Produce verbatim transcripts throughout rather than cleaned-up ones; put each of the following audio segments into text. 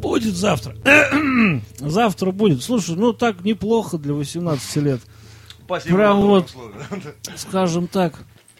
Будет завтра. Завтра будет. Слушай, ну так неплохо для восемнадцати лет. Спасибо. Прям вот, скажем так,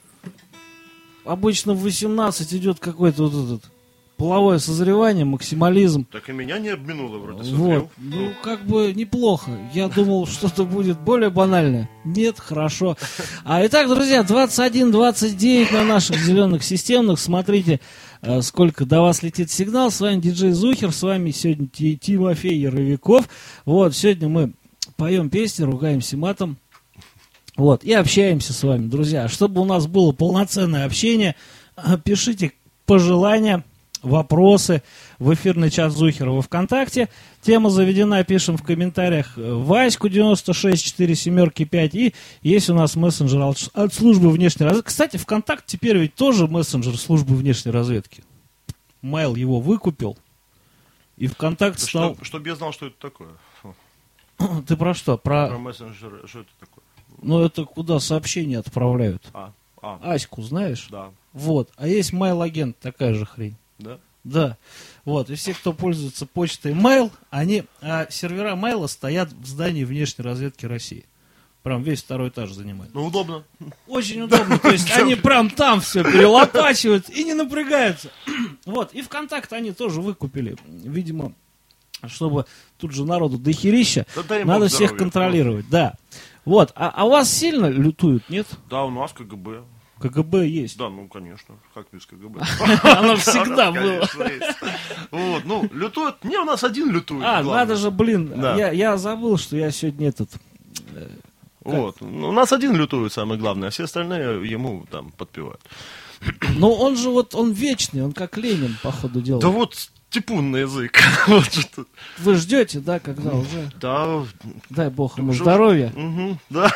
обычно в восемнадцать идет какой-то вот этот половое созревание, максимализм. Так и меня не обминуло вроде. Вот, ну как бы неплохо. Я думал, что-то будет более банальное. Нет, хорошо. А итак, друзья, двадцать один двадцать девять на наших зеленых системных. Смотрите, сколько до вас летит сигнал. С вами диджей Зухер, с вами сегодня Ти- Тимофей Яровиков. Вот, сегодня мы поем песни, ругаемся матом. Вот, и общаемся с вами, друзья. Чтобы у нас было полноценное общение, пишите пожелания, вопросы в эфирный чат Зухера во ВКонтакте. Тема заведена, пишем в комментариях Ваську девяносто шесть четыре семерки пять. И есть у нас мессенджер от, от службы внешней разведки. Кстати, ВКонтакте теперь ведь тоже мессенджер службы внешней разведки. Mail его выкупил. И ВКонтакте стал... Что, чтобы я знал, что это такое. Ты про что? Про, про мессенджер, что это такое? Ну, это куда сообщения отправляют. А, а. Аську знаешь? Да. Вот. А есть Mail-агент, такая же хрень. Да? Да. Вот. И все, кто пользуется почтой Mail, они, а сервера Mail стоят в здании внешней разведки России. Прям весь второй этаж занимают. Ну, удобно. Очень удобно. То есть они прям там все перелопачивают и не напрягаются. Вот. И ВКонтакте они тоже выкупили. Видимо, чтобы тут же народу дохерища, надо всех контролировать. Да. Вот. А, а вас сильно лютуют, нет? Да, у нас КГБ. КГБ есть. Да, ну, конечно. Как без КГБ? Оно всегда было. Вот, ну, лютует. Не, у нас один лютует. А, надо же, блин, Да. я, я забыл, что я сегодня этот... э, Вот. Ну, у нас один лютует, самое главное, а все остальные ему там подпевают. Ну, он же вот, он вечный, он как Ленин, по ходу дела. Да вот типун на язык. Вот что. Вы ждете, да, когда уже? Да. Дай бог ему Уже- здоровья. Мгм, да.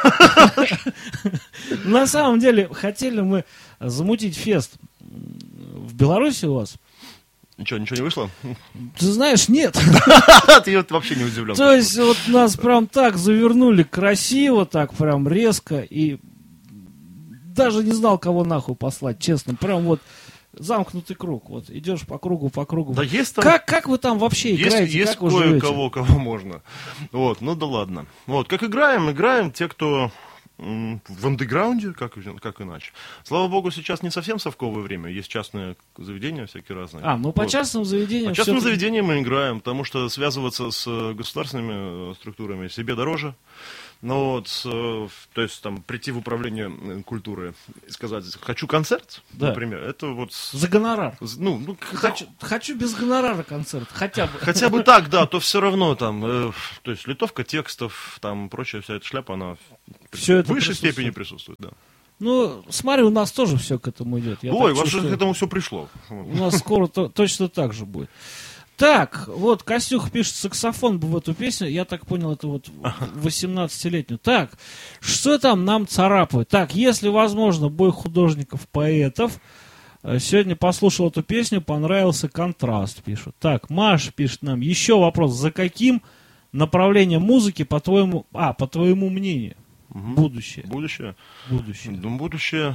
На самом деле, хотели мы замутить фест в Беларуси у вас. Ничего, ничего не вышло? Ты знаешь, нет. Ты вот вообще не удивлен. То есть вот нас прям так завернули красиво, так прям резко, и даже не знал, кого нахуй послать, честно. Прям вот замкнутый круг. Вот идешь по кругу, по кругу. Да есть там... Как, как вы там вообще Есть, играете? есть как вы живете? кое-кого, кого можно. Вот, ну да ладно. Вот, как играем, играем те, кто м, в андеграунде, как, как иначе. Слава богу, сейчас не совсем совковое время, есть частные заведения всякие разные. А, ну по Вот. частным заведениям... По частным всё- заведениям мы играем, потому что связываться с э, государственными э, структурами себе дороже. Ну вот, э, то есть там прийти в управление э, культуры и сказать, хочу концерт, Да. например, это вот... с- За гонорар. Ну, ну, Хочу, хочу без гонорара концерт, хотя бы. Хотя бы так, да, то все равно там, э, то есть литовка текстов, там прочая вся эта шляпа, она Всё в это высшей присутствует. степени присутствует, да. Ну, смотри, у нас тоже все к этому идет. Я Ой, так у вас же чувствую. к этому все пришло. У нас скоро то- точно так же будет. Так, вот Костюх пишет саксофон бы в эту песню. Я так понял, это вот восемнадцатилетнюю. Так, что там нам царапают? Так, если возможно, бой художников-поэтов. Э, Сегодня послушал эту песню, понравился контраст, пишут. Так, Маш пишет нам. Еще вопрос. За каким направлением музыки, по твоему, а, по твоему мнению, будущее? Будущее? Будущее. Ну, будущее...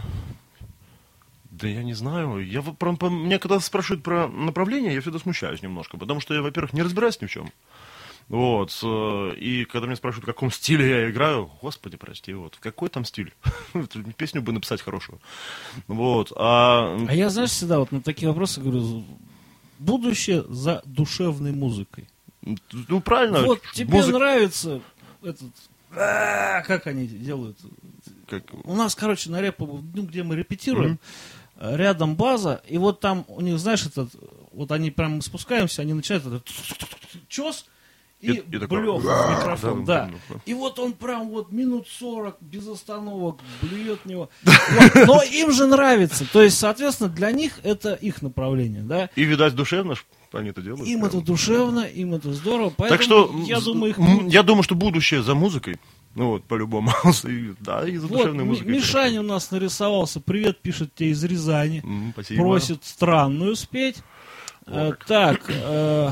Да я не знаю. Я, вот про- по- меня когда спрашивают про направление, я всегда смущаюсь немножко, потому что я, во-первых, не разбираюсь ни в чем. Вот. э, И когда меня спрашивают, в каком стиле я играю, господи, прости, вот, какой там стиль? Песню бы написать хорошую. Вот. А... А я, знаешь, всегда вот на такие вопросы говорю, будущее за душевной музыкой. Ну, правильно. Вот тебе музыка- нравится этот... а, Как они делают? как- У нас, короче, на реп, ну, где мы репетируем, рядом база, и вот там у них, знаешь, этот, вот они прям спускаемся, они начинают этот чес и, И- и такой, блёв в микрофон, да, да. да. И вот он прям вот минут сорок без остановок блюет в него. Вот. Но им же нравится. То есть, соответственно, для них это их направление, да. И, видать, душевно ж они это делают. Им прям. это душевно, им это здорово. Поэтому Так что, я з- думаю, их... м, я думаю, что будущее за музыкой. Ну вот, по-любому. И- да, и за Вот, душевной М- музыкой. Мишаня у нас нарисовался. Привет, пишет тебе из Рязани. М, спасибо. Просит странную спеть. Э, как. так, э,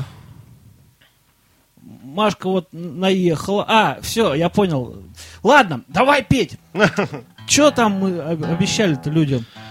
Машка вот наехала. А, все, я понял. Ладно, давай петь. Че там мы об- обещали-то людям?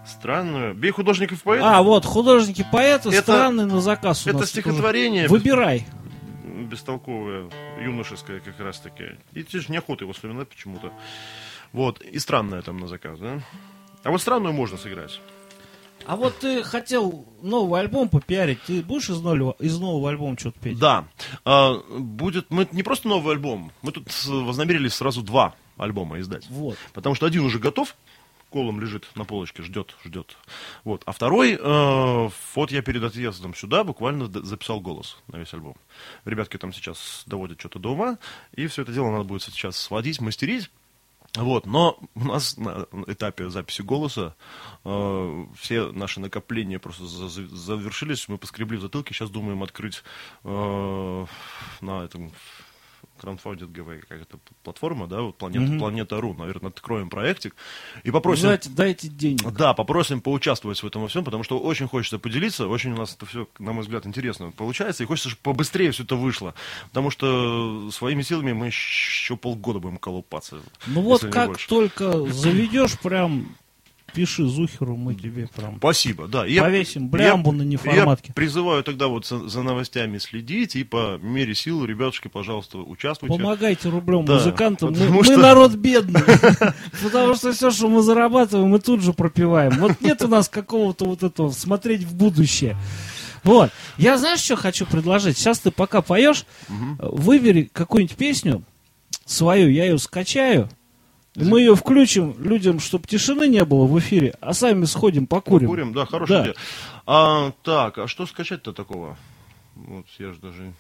Странную. Бей художников и поэтов. А, вот, художники, поэты, Это- странный на заказ у это нас. стихотворение. Тоже. Выбирай. Бестолковое, юношеское как раз таки. И тебе же неохота его вспоминать почему-то. Вот, и странное там на заказ, да? А вот странную можно сыграть. А вот ты хотел новый альбом попиарить, ты будешь из нового, из нового альбома что-то петь? Да. А, будет, мы не просто новый альбом, мы тут с- вознамерились сразу два альбома издать. Вот. Потому что один уже готов, колом лежит на полочке, ждет, ждет. Вот. А второй, э, вот я перед отъездом сюда буквально д- записал голос на весь альбом. Ребятки там сейчас доводят что-то до ума, и все это дело надо будет сейчас сводить, мастерить. Вот, но у нас на этапе записи голоса э, все наши накопления просто за- за- завершились, мы поскребли в затылке, сейчас думаем открыть э, на этом Crowdfunded гэ вэ, как это платформа, да, вот Планета, Мгм. Планета.ру, наверное, откроем проектик и попросим... Дайте, дайте денег. Да, попросим поучаствовать в этом во всем, потому что очень хочется поделиться, очень у нас это все, на мой взгляд, интересно получается, и хочется, чтобы побыстрее все это вышло, потому что своими силами мы еще полгода будем колупаться. Ну вот если не как больше. только заведешь, прям пиши Зухеру, мы тебе прям Спасибо, да. Я- повесим блямбу я- на неформатке. Я призываю тогда вот за, за новостями следить, и по мере сил, ребятушки, пожалуйста, участвуйте. Помогайте рублем Да, музыкантам. Мы, потому мы что- народ бедный. Потому что все, что мы зарабатываем, мы тут же пропиваем. Вот нет у нас какого-то вот этого смотреть в будущее. Вот. Я знаешь, что хочу предложить? Сейчас ты пока поешь, выбери какую-нибудь песню свою, я ее скачаю. и Мы ее включим людям, чтобы тишины не было в эфире, а сами сходим покурим. Курим, да, хорошая Да. идея. А, так, а что скачать-то такого? Вот я же даже...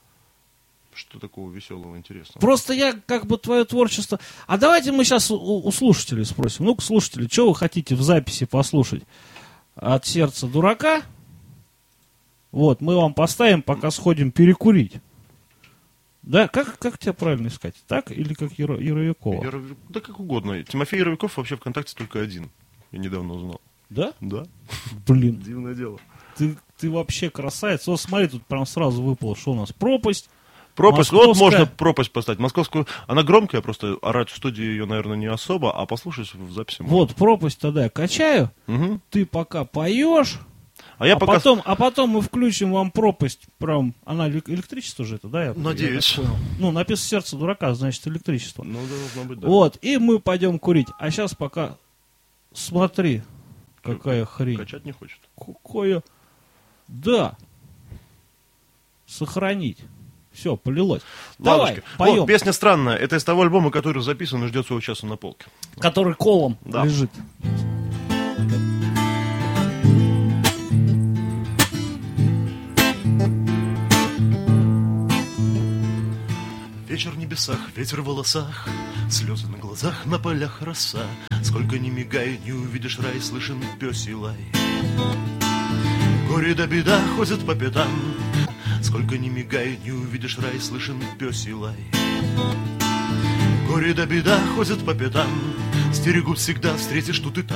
Что такого веселого, интересного? Просто я как бы твое творчество... А давайте мы сейчас у, у слушателей спросим. Ну-ка, слушатели, что вы хотите в записи послушать? От сердца дурака? Вот, мы вам поставим, пока сходим перекурить. Да, как, как тебя правильно искать? Так или как Яро- Яровикова? Яров- Да как угодно. Тимофей Яровиков вообще ВКонтакте только один. Я недавно узнал. Да? Да, Блин, дивное дело. ты, ты вообще красавец. Вот смотри, тут прям сразу выпало, что у нас? Пропасть. Пропасть, вот Московская. можно пропасть поставить. Московскую, она громкая, просто орать в студии ее, наверное, не особо, а послушать в записи можно. Вот, пропасть тогда я качаю. Мгм. Ты пока поешь. А я а, пока... потом, а потом мы включим вам пропасть. Прям, она эле- электричество же это, да? Я, Надеюсь. я так понял. Ну, написано сердце дурака, значит электричество. Ну, да, должно быть, да. Вот, и мы пойдем курить. А сейчас пока смотри, какая хрень. Качать не хочет. Какое... Да. Сохранить. Все, полилось. Ладушки. Давай, поем. Вот, песня странная. Это из того альбома, который записан и ждет своего часа на полке. Который колом Да. лежит. Вечер в небесах, ветер в волосах, слезы на глазах, на полях роса. Сколько ни мигай, не увидишь рай, слышен пёсий лай. Горе да беда ходят по пятам. Сколько ни мигай, не увидишь рай, слышен пёсий лай. Горе да беда ходят по пятам. Стерегут всегда, встретишь тут и там.